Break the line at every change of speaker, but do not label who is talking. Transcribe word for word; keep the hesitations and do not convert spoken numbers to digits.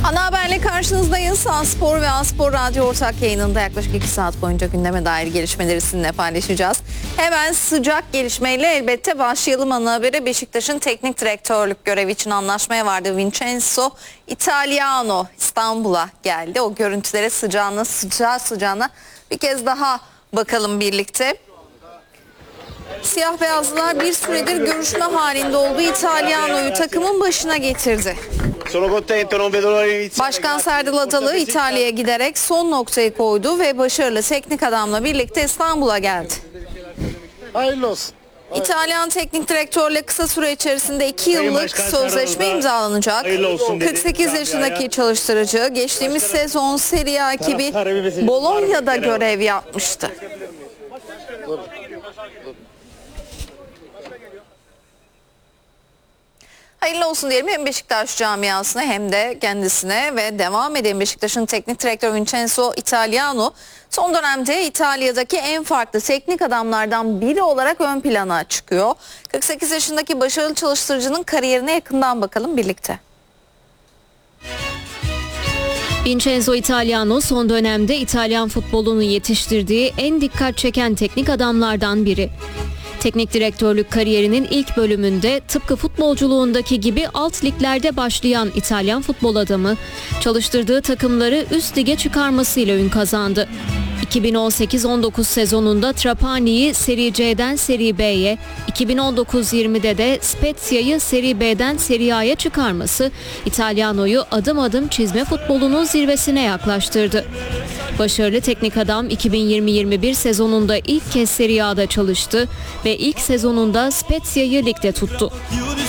Ana haberle karşınızdayız. A-Spor ve A-Spor Radyo ortak yayınında yaklaşık iki saat boyunca gündeme dair gelişmeleri sizinle paylaşacağız. Hemen sıcak gelişmeyle elbette başlayalım ana habere. Beşiktaş'ın teknik direktörlük görevi için anlaşmaya vardı. Vincenzo Italiano İstanbul'a geldi. O görüntülere sıcağına sıcağı sıcağına bir kez daha bakalım birlikte. Siyah beyazlılar bir süredir görüşme halinde olduğu Italiano'yu takımın başına getirdi. Başkan Serdal Adalı İtalya'ya giderek son noktayı koydu ve başarılı teknik adamla birlikte İstanbul'a geldi.
Hayırlı olsun.
İtalyan teknik direktörle kısa süre içerisinde iki yıllık sözleşme imzalanacak. kırk sekiz yaşındaki çalıştırıcı geçtiğimiz sezon Serie A ekibi Bologna'da görev yapmıştı. Hayırlı olsun diyelim hem Beşiktaş camiasına hem de kendisine ve devam edelim. Beşiktaş'ın teknik direktörü Vincenzo Italiano son dönemde İtalya'daki en farklı teknik adamlardan biri olarak ön plana çıkıyor. kırk sekiz yaşındaki başarılı çalıştırıcının kariyerine yakından bakalım birlikte.
Vincenzo Italiano son dönemde İtalyan futbolunu yetiştirdiği en dikkat çeken teknik adamlardan biri. Teknik direktörlük kariyerinin ilk bölümünde tıpkı futbolculuğundaki gibi alt liglerde başlayan İtalyan futbol adamı çalıştırdığı takımları üst lige çıkarmasıyla ün kazandı. iki bin on sekiz on dokuz sezonunda Trapani'yi Serie C'den Serie B'ye, iki bin on dokuz yirmide de Spezia'yı Serie B'den Serie A'ya çıkarması İtalyano'yu adım adım çizme futbolunun zirvesine yaklaştırdı. Başarılı teknik adam iki bin yirmi yirmi bir sezonunda ilk kez Serie A'da çalıştı ve ilk sezonunda Spezia'yı ligde tuttu.